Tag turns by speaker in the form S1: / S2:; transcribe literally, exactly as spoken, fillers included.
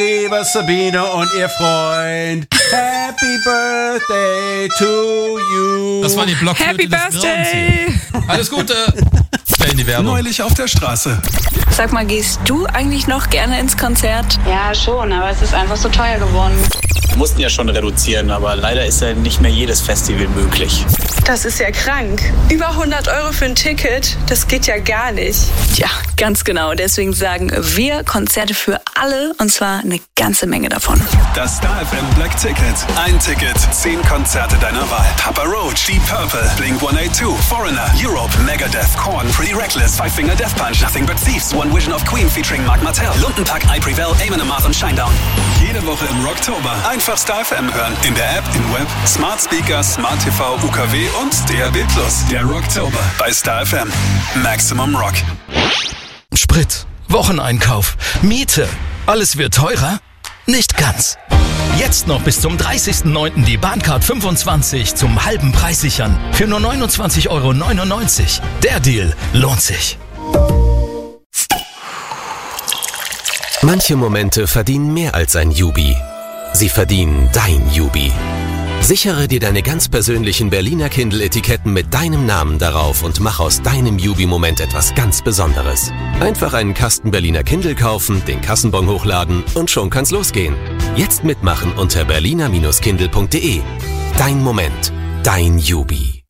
S1: liebe Sabine und ihr Freund. Happy Birthday to you.
S2: Das war die Blockflöte
S3: Happy
S2: des
S3: Birthday.
S2: Grauens hier. Alles Gute. Stellen die Werbung.
S4: Neulich auf der Straße.
S3: Sag mal, gehst du eigentlich noch gerne ins Konzert?
S5: Ja, schon, aber es ist einfach so teuer geworden.
S6: Wir mussten ja schon reduzieren, aber leider ist ja nicht mehr jedes Festival möglich.
S7: Das ist ja krank. Über hundert Euro für ein Ticket, das geht ja gar nicht.
S3: Ja, ganz genau. Deswegen sagen wir Konzerte für alle und zwar eine ganze Menge davon.
S4: Das Star F M Black Ticket. Ein Ticket, zehn Konzerte deiner Wahl. Papa Roach, Deep Purple, Blink one eighty-two, Foreigner, Europe, Megadeth, Korn, Pretty Reckless, Five Finger Death Punch, Nothing But Thieves, One Vision of Queen featuring Mark Martell, Lumpenpack, I Prevail, Amon Amarth und Shinedown. Jede Woche im Rocktober. Einfach Star F M hören. In der App, im Web, Smart Speaker, Smart T V, U K W und D A B plus. Der Rocktober bei Star F M. Maximum Rock.
S8: Sprit, Wocheneinkauf, Miete. Alles wird teurer? Nicht ganz. Jetzt noch bis zum dreißigsten neunten die Bahncard fünfundzwanzig zum halben Preis sichern. Für nur neunundzwanzig Euro neunundneunzig. Der Deal lohnt sich.
S9: Manche Momente verdienen mehr als ein Jubi. Sie verdienen dein Jubi. Sichere dir deine ganz persönlichen Berliner Kindle-Etiketten mit deinem Namen darauf und mach aus deinem Jubi-Moment etwas ganz Besonderes. Einfach einen Kasten Berliner Kindle kaufen, den Kassenbon hochladen und schon kann's losgehen. Jetzt mitmachen unter berliner Kindle punkt de. Dein Moment, dein Jubi.